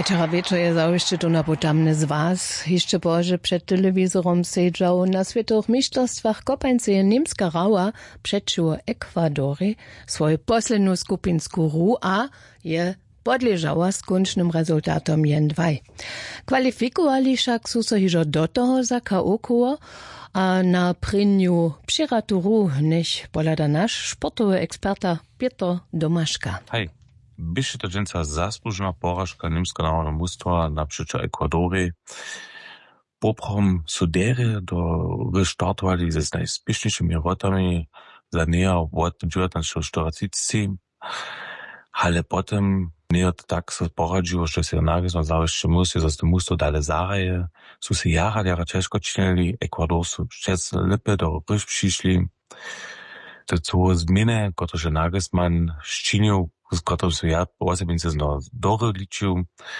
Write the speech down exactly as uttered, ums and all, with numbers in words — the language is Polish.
Včera večer je zaujšte tu na potamne z vás. Ještě bože před televizorom sedžał na svetowych mistrzostwach kopance je Niemska rała przeciw Ekwadory swoją poslednú skupinsku hru a je podleżała skończnym rezultatom jeden dwa. Kwalifikowali však su so hižo do toho za K O koło, a na prynju přiraturu než polada naš sportowy eksperta Piotr Domaszka. Hej. Byše to dženca zaslužná poražka Nimska národného mužstva napříč Ekvadory. Poprom sudéry do restartovali se s najspěšnějšími rotami za neja od devätnásť štyridsať. Ale potom neja to tak se poradžilo, že se nagismo završi musí, že to mužstvo dale zaraje. Sú se jara, jara těžko činili, Ekvador sú šest lipy do ryž přišli. To co zmene, protože nagisman ščinil, z którym się ja osobnie no dory liczył,